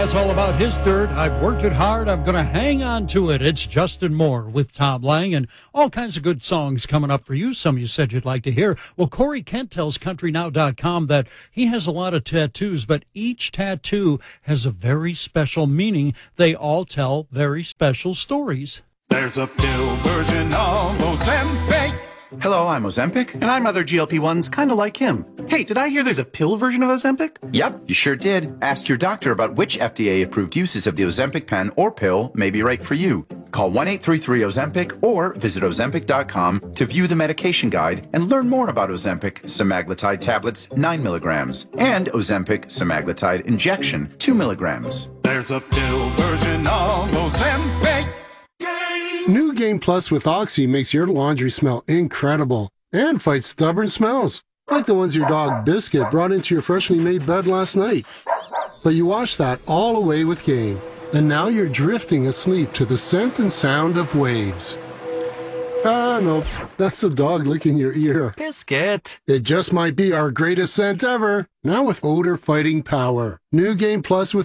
That's all about his dirt. I've worked it hard. I'm going to hang on to it. It's Justin Moore with Tom Lang and all kinds of good songs coming up for you. Some of you said you'd like to hear. Well, Corey Kent tells CountryNow.com that he has a lot of tattoos, but each tattoo has a very special meaning. They all tell very special stories. There's a pill version of Ozempic. Hello, I'm Ozempic. And I'm other GLP-1s, kind of like him. Hey, did I hear there's a pill version of Ozempic? Yep, you sure did. Ask your doctor about which FDA-approved uses of the Ozempic pen or pill may be right for you. Call 1-833-OZEMPIC or visit Ozempic.com to view the medication guide and learn more about Ozempic semaglutide tablets 9 milligrams and Ozempic semaglutide injection 2 milligrams. There's a pill version of Ozempic. New Game Plus with Oxy makes your laundry smell incredible and fights stubborn smells, like the ones your dog Biscuit brought into your freshly made bed last night. But you washed that all away with Game, and now you're drifting asleep to the scent and sound of waves. Ah, no, that's the dog licking your ear. Biscuit. It just might be our greatest scent ever, now with odor-fighting power. New Game Plus with